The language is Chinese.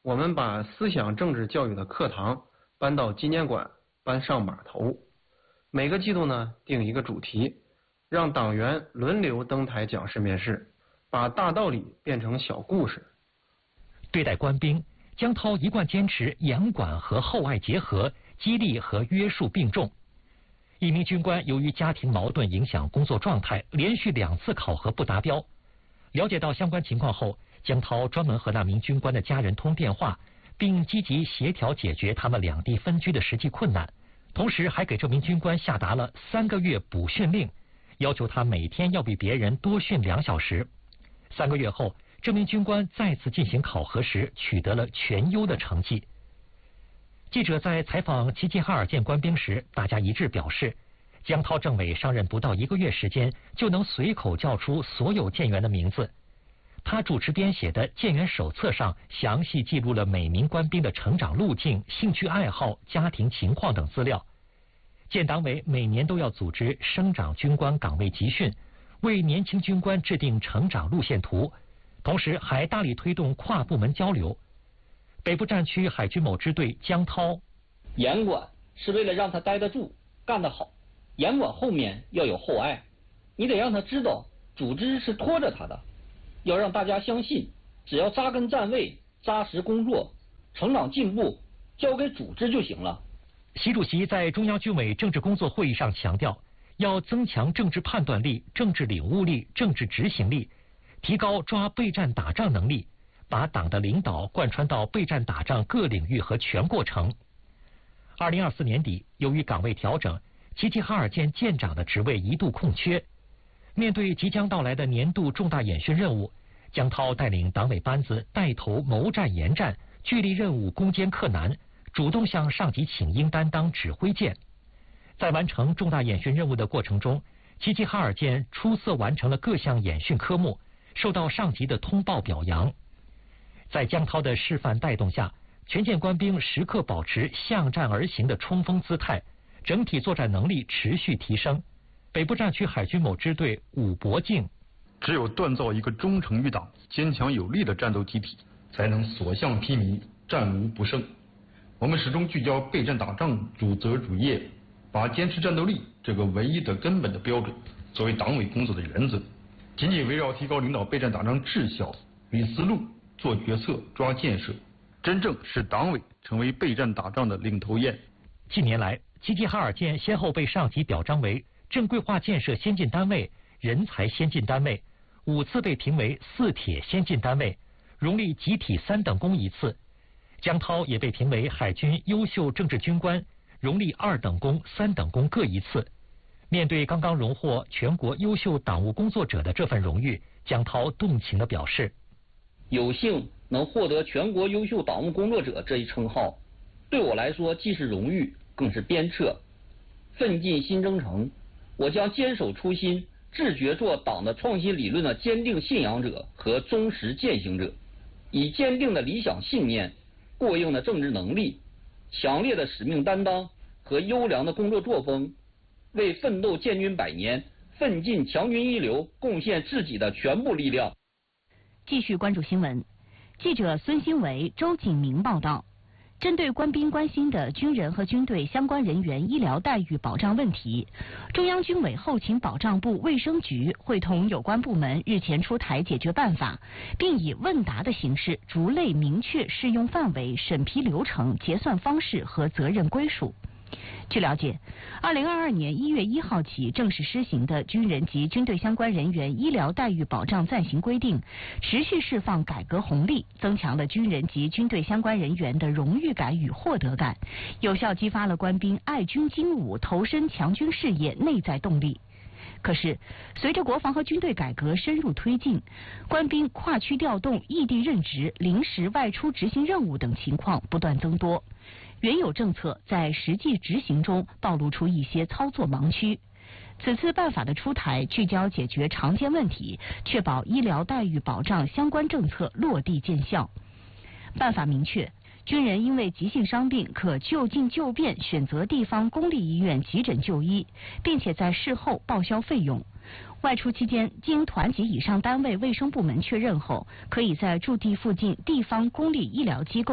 我们把思想政治教育的课堂搬到纪念馆，搬上码头。每个季度呢，定一个主题，让党员轮流登台讲师面试，把大道理变成小故事。 对待官兵，江涛一贯坚持严管和厚爱结合，激励和约束并重。一名军官由于家庭矛盾影响工作状态，连续2次考核不达标。了解到相关情况后，江涛专门和那名军官的家人通电话，并积极协调解决他们两地分居的实际困难，同时还给这名军官下达了3个月补训令，要求他每天要比别人多训2小时。3个月后，这名军官再次进行考核时，取得了全优的成绩。记者在采访齐齐哈尔舰官兵时，大家一致表示，江涛政委上任不到1个月时间，就能随口叫出所有舰员的名字。他主持编写的舰员手册上详细记录了每名官兵的成长路径、兴趣爱好、家庭情况等资料。舰党委每年都要组织生长军官岗位集训，为年轻军官制定成长路线图，同时还大力推动跨部门交流。北部战区海军某支队江涛： 严管是为了让他待得住、干得好，严管后面要有厚爱，你得让他知道组织是拖着他的，要让大家相信，只要扎根站位、扎实工作，成长进步交给组织就行了。 习主席在中央军委政治工作会议上强调，要增强政治判断力、政治领悟力、政治执行力，提高抓备战打仗能力，把党的领导贯穿到备战打仗各领域和全过程。2024年底，由于岗位调整，齐齐哈尔舰舰长的职位一度空缺。面对即将到来的年度重大演训任务，江涛带领党委班子带头谋战研战，聚力任务，攻坚克难，主动向上级请缨，担当指挥舰。在完成重大演训任务的过程中，齐齐哈尔舰出色完成了各项演训科目，受到上级的通报表扬。在江涛的示范带动下，全舰官兵时刻保持向战而行的冲锋姿态，整体作战能力持续提升。北部战区海军某支队武伯敬： 只有锻造一个忠诚于党、坚强有力的战斗集体，才能所向披靡、战无不胜。我们始终聚焦备战打仗主责主业，把坚持战斗力这个唯一的根本的标准作为党委工作的原则，紧紧围绕提高领导备战打仗治效、理思路、做决策、抓建设，真正使党委成为备战打仗的领头雁。 近年来，齐齐哈尔舰先后被上级表彰为正规化建设先进单位、人才先进单位，5次被评为4铁先进单位，荣立集体3等功1次。江涛也被评为海军优秀政治军官，荣立2等功、3等功各1次。面对刚刚荣获全国优秀党务工作者的这份荣誉，江涛动情地表示： 有幸能获得全国优秀党务工作者这一称号，对我来说既是荣誉，更是鞭策。奋进新征程，我将坚守初心，自觉做党的创新理论的坚定信仰者和忠实践行者，以坚定的理想信念、过硬的政治能力、强烈的使命担当和优良的工作作风，为奋斗建军100年、奋进强军一流贡献自己的全部力量。 继续关注新闻，记者孙新维、周景明报道。针对官兵关心的军人和军队相关人员医疗待遇保障问题，中央军委后勤保障部卫生局会同有关部门日前出台解决办法，并以问答的形式逐类明确适用范围、审批流程、结算方式和责任归属。据了解，2022年1月1号起正式施行的军人及军队相关人员医疗待遇保障暂行规定，持续释放改革红利，增强了军人及军队相关人员的荣誉感与获得感，有效激发了官兵爱军精武、投身强军事业内在动力。可是，随着国防和军队改革深入推进，官兵跨区调动、异地任职、临时外出执行任务等情况不断增多。原有政策在实际执行中暴露出一些操作盲区。此次办法的出台，聚焦解决常见问题，确保医疗待遇保障相关政策落地见效。办法明确，军人因为急性伤病可就近就便选择地方公立医院急诊就医，并且在事后报销费用。外出期间，经团级以上单位卫生部门确认后，可以在驻地附近地方公立医疗机构